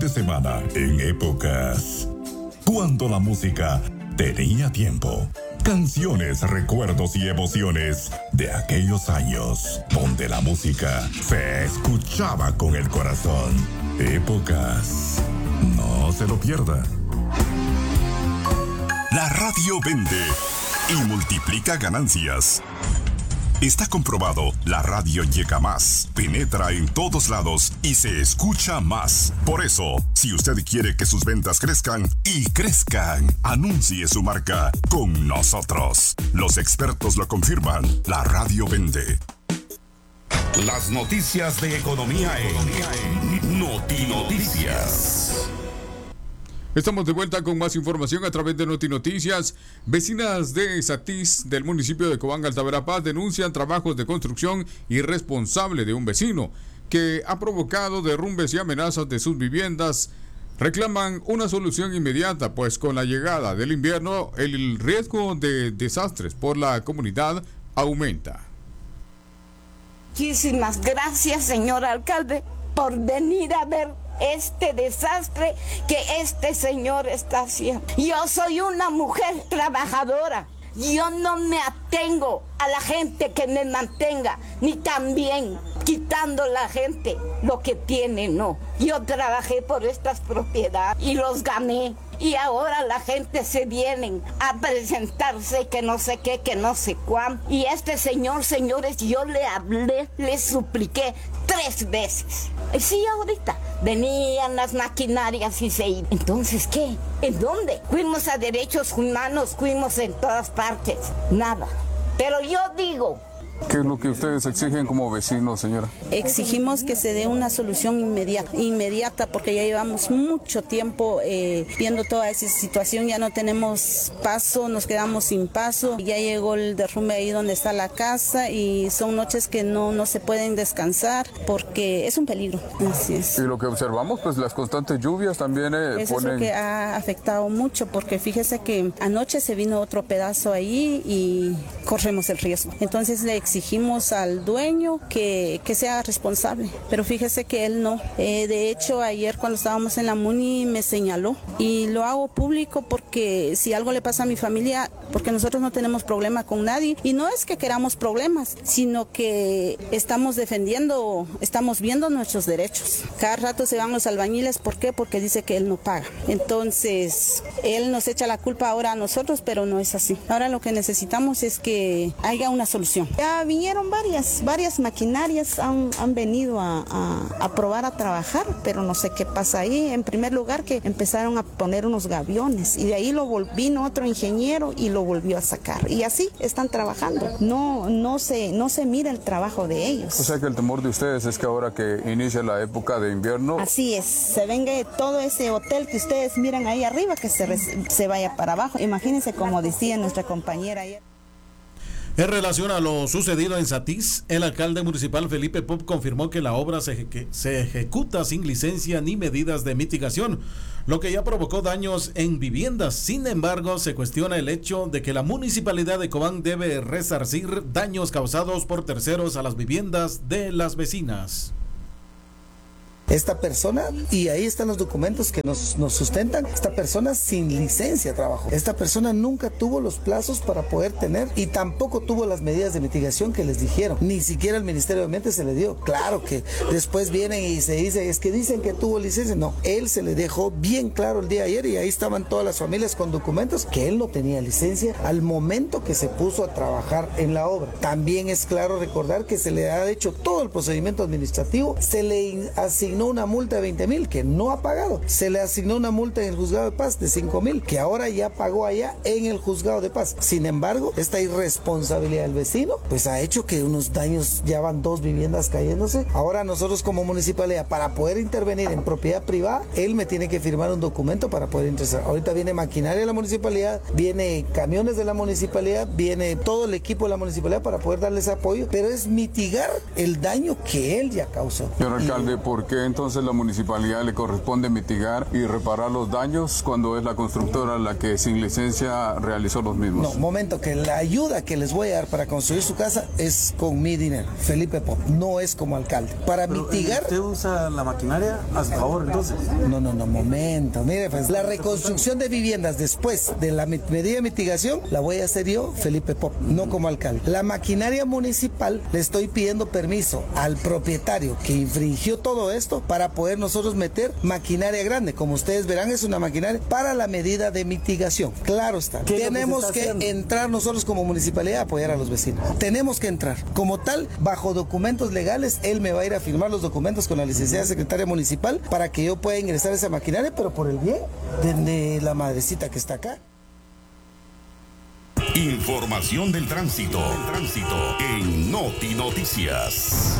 de semana en Épocas. Cuando la música tenía tiempo. Canciones, recuerdos y emociones de aquellos años donde la música se escuchaba con el corazón. Épocas. No se lo pierda. La radio vende y multiplica ganancias. Está comprobado, la radio llega más, penetra en todos lados y se escucha más. Por eso, si usted quiere que sus ventas crezcan y crezcan, anuncie su marca con nosotros. Los expertos lo confirman, la radio vende. Las noticias de economía en Notinoticias. Estamos de vuelta con más información a través de Notinoticias. Vecinas de Satiz, del municipio de Cobán, Altaverapaz, denuncian trabajos de construcción irresponsable de un vecino que ha provocado derrumbes y amenazas de sus viviendas. Reclaman una solución inmediata, pues con la llegada del invierno, el riesgo de desastres por la comunidad aumenta. Muchísimas gracias, señor alcalde, por venir a ver este desastre que este señor está haciendo. Yo soy una mujer trabajadora. Yo no me atengo a la gente que me mantenga, ni también quitando a la gente lo que tiene, no. Yo trabajé por estas propiedades y los gané. Y ahora la gente se viene a presentarse que no sé qué, que no sé cuándo. Y este señor, señores, yo le hablé, le supliqué 3 veces. Sí, ahorita venían las maquinarias y se iban. Entonces, ¿qué? ¿En dónde? Fuimos a derechos humanos, fuimos en todas partes. Nada. Pero yo digo... ¿Qué es lo que ustedes exigen como vecinos, señora? Exigimos que se dé una solución inmediata, porque ya llevamos mucho tiempo viendo toda esa situación, ya no tenemos paso, nos quedamos sin paso, ya llegó el derrumbe ahí donde está la casa y son noches que no se pueden descansar porque es un peligro. Así es. Y lo que observamos, pues las constantes lluvias también Eso es lo que ha afectado mucho, porque fíjese que anoche se vino otro pedazo ahí y corremos el riesgo. Entonces le exigimos al dueño que sea responsable, pero fíjese que él no. De hecho, ayer cuando estábamos en la MUNI me señaló y lo hago público porque si algo le pasa a mi familia, porque nosotros no tenemos problema con nadie y no es que queramos problemas, sino que estamos defendiendo, estamos viendo nuestros derechos. Cada rato se van los albañiles, ¿por qué? Porque dice que él no paga. Entonces, él nos echa la culpa ahora a nosotros, pero no es así. Ahora lo que necesitamos es que haya una solución. Ya vinieron varias maquinarias, han venido a probar a trabajar, pero no sé qué pasa ahí. En primer lugar que empezaron a poner unos gaviones y de ahí vino otro ingeniero y lo volvió a sacar. Y así están trabajando. No se mira el trabajo de ellos. O sea que el temor de ustedes es que ahora que inicia la época de invierno... Así es, se venga todo ese hotel que ustedes miran ahí arriba, que se vaya para abajo. Imagínense, como decía nuestra compañera ayer. En relación a lo sucedido en Satiz, el alcalde municipal Felipe Pop confirmó que la obra se ejecuta sin licencia ni medidas de mitigación, lo que ya provocó daños en viviendas. Sin embargo, se cuestiona el hecho de que la municipalidad de Cobán debe resarcir daños causados por terceros a las viviendas de las vecinas. Esta persona, y ahí están los documentos que nos sustentan, esta persona sin licencia trabajó. Esta persona nunca tuvo los plazos para poder tener y tampoco tuvo las medidas de mitigación que les dijeron. Ni siquiera el Ministerio de Ambiente se le dio. Claro que después vienen y se dice, es que dicen que tuvo licencia. No, él se le dejó bien claro el día de ayer y ahí estaban todas las familias con documentos que él no tenía licencia al momento que se puso a trabajar en la obra. También es claro recordar que se le ha hecho todo el procedimiento administrativo, se le asignó una multa de 20,000 que no ha pagado, se le asignó una multa en el juzgado de paz de 5,000 que ahora ya pagó allá en el juzgado de paz. Sin embargo, esta irresponsabilidad del vecino pues ha hecho que unos daños, ya van 2 viviendas cayéndose. Ahora nosotros como municipalidad, para poder intervenir en propiedad privada, él me tiene que firmar un documento para poder ingresar. Ahorita viene maquinaria de la municipalidad, viene camiones de la municipalidad, viene todo el equipo de la municipalidad para poder darles apoyo, pero es mitigar el daño que él ya causó. Señor alcalde, ¿por qué que entonces la municipalidad le corresponde mitigar y reparar los daños cuando es la constructora la que sin licencia realizó los mismos. No, momento, que la ayuda que les voy a dar para construir su casa es con mi dinero, Felipe Pop, no es como alcalde. Para mitigar... ¿Usted usa la maquinaria a su favor entonces? No, momento. Mire, pues la reconstrucción de viviendas después de la medida de mitigación la voy a hacer yo, Felipe Pop, no como alcalde. La maquinaria municipal le estoy pidiendo permiso al propietario que infringió todo esto para poder nosotros meter maquinaria grande. Como ustedes verán, es una maquinaria para la medida de mitigación. Claro está. Tenemos que entrar nosotros como municipalidad a apoyar a los vecinos. Tenemos que entrar. Como tal, bajo documentos legales, él me va a ir a firmar los documentos con la licenciada secretaria municipal para que yo pueda ingresar a esa maquinaria, pero por el bien de la madrecita que está acá. Información del tránsito en Noti Noticias.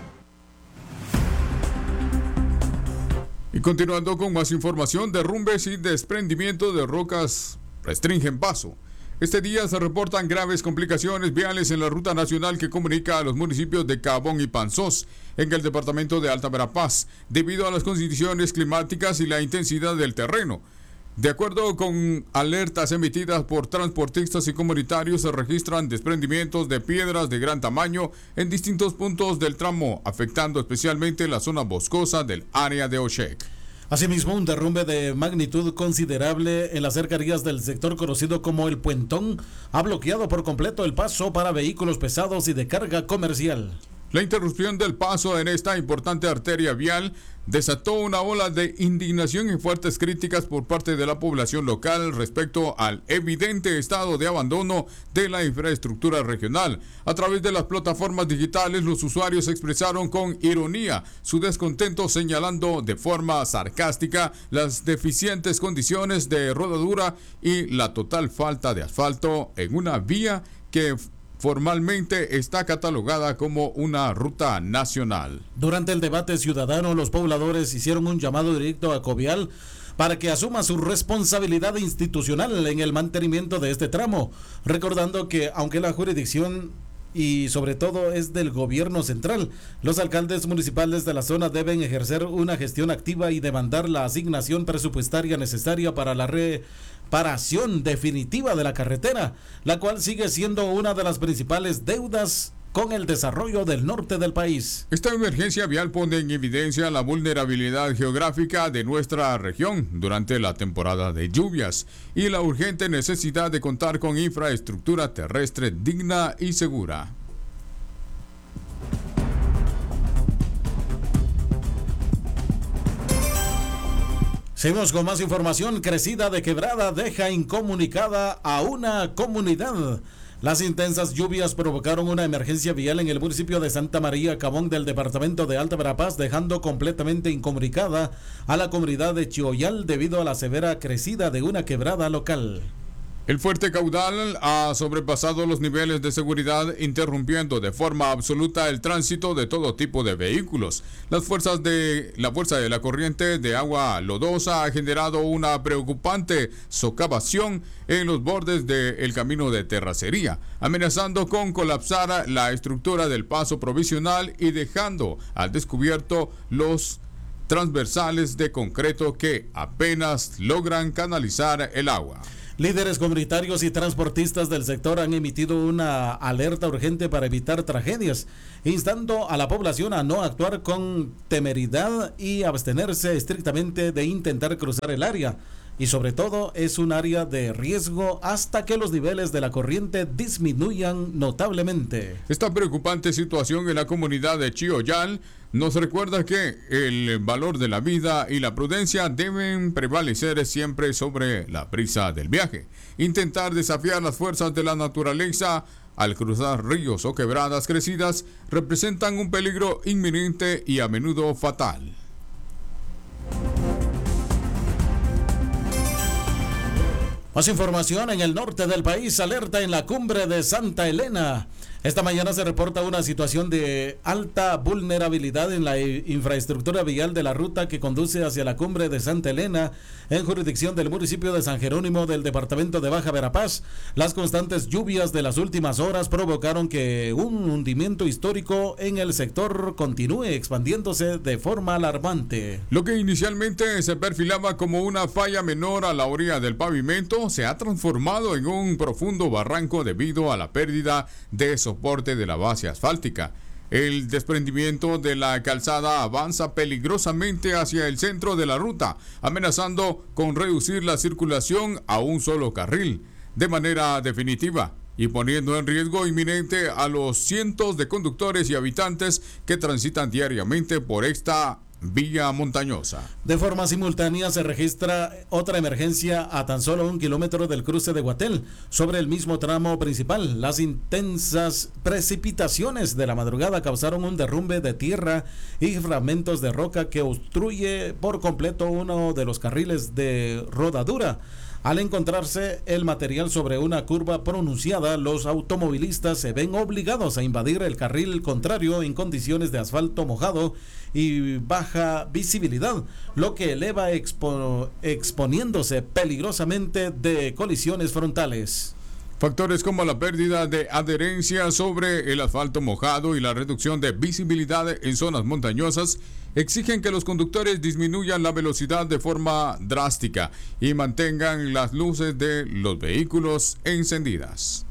Y continuando con más información, derrumbes y desprendimiento de rocas restringen paso. Este día se reportan graves complicaciones viales en la ruta nacional que comunica a los municipios de Cabón y Panzós, en el departamento de Alta Verapaz, debido a las condiciones climáticas y la intensidad del terreno. De acuerdo con alertas emitidas por transportistas y comunitarios, se registran desprendimientos de piedras de gran tamaño en distintos puntos del tramo, afectando especialmente la zona boscosa del área de Oshek. Asimismo, un derrumbe de magnitud considerable en las cercanías del sector conocido como El Puentón ha bloqueado por completo el paso para vehículos pesados y de carga comercial. La interrupción del paso en esta importante arteria vial desató una ola de indignación y fuertes críticas por parte de la población local respecto al evidente estado de abandono de la infraestructura regional. A través de las plataformas digitales, los usuarios expresaron con ironía su descontento, señalando de forma sarcástica las deficientes condiciones de rodadura y la total falta de asfalto en una vía que formalmente está catalogada como una ruta nacional. Durante el debate ciudadano, los pobladores hicieron un llamado directo a Covial para que asuma su responsabilidad institucional en el mantenimiento de este tramo, recordando que aunque la jurisdicción y sobre todo es del gobierno central, los alcaldes municipales de la zona deben ejercer una gestión activa y demandar la asignación presupuestaria necesaria para la reparación definitiva de la carretera, la cual sigue siendo una de las principales deudas con el desarrollo del norte del país. Esta emergencia vial pone en evidencia la vulnerabilidad geográfica de nuestra región durante la temporada de lluvias y la urgente necesidad de contar con infraestructura terrestre digna y segura. Seguimos con más información. Crecida de Quebrada deja incomunicada a una comunidad. Las intensas lluvias provocaron una emergencia vial en el municipio de Santa María Cabón del departamento de Alta Verapaz, dejando completamente incomunicada a la comunidad de Chioyal debido a la severa crecida de una quebrada local. El fuerte caudal ha sobrepasado los niveles de seguridad, interrumpiendo de forma absoluta el tránsito de todo tipo de vehículos. La fuerza de la corriente de agua lodosa ha generado una preocupante socavación en los bordes del camino de terracería, amenazando con colapsar la estructura del paso provisional y dejando al descubierto los transversales de concreto que apenas logran canalizar el agua. Líderes comunitarios y transportistas del sector han emitido una alerta urgente para evitar tragedias, instando a la población a no actuar con temeridad y abstenerse estrictamente de intentar cruzar el área. Y sobre todo es un área de riesgo hasta que los niveles de la corriente disminuyan notablemente. Esta preocupante situación en la comunidad de Chioyal nos recuerda que el valor de la vida y la prudencia deben prevalecer siempre sobre la prisa del viaje. Intentar desafiar las fuerzas de la naturaleza al cruzar ríos o quebradas crecidas representan un peligro inminente y a menudo fatal. Más información en el norte del país. Alerta en la cumbre de Santa Elena. Esta mañana se reporta una situación de alta vulnerabilidad en la infraestructura vial de la ruta que conduce hacia la cumbre de Santa Elena, en jurisdicción del municipio de San Jerónimo del departamento de Baja Verapaz. Las constantes lluvias de las últimas horas provocaron que un hundimiento histórico en el sector continúe expandiéndose de forma alarmante. Lo que inicialmente se perfilaba como una falla menor a la orilla del pavimento se ha transformado en un profundo barranco debido a la pérdida de soporte de la base asfáltica. El desprendimiento de la calzada avanza peligrosamente hacia el centro de la ruta, amenazando con reducir la circulación a un solo carril de manera definitiva y poniendo en riesgo inminente a los cientos de conductores y habitantes que transitan diariamente por esta vía montañosa. De forma simultánea se registra otra emergencia a tan solo 1 kilómetro del cruce de Guatel, sobre el mismo tramo principal. Las intensas precipitaciones de la madrugada causaron un derrumbe de tierra y fragmentos de roca que obstruye por completo uno de los carriles de rodadura. Al encontrarse el material sobre una curva pronunciada, los automovilistas se ven obligados a invadir el carril contrario en condiciones de asfalto mojado y baja visibilidad, lo que eleva exponiéndose peligrosamente de colisiones frontales. Factores como la pérdida de adherencia sobre el asfalto mojado y la reducción de visibilidad en zonas montañosas exigen que los conductores disminuyan la velocidad de forma drástica y mantengan las luces de los vehículos encendidas.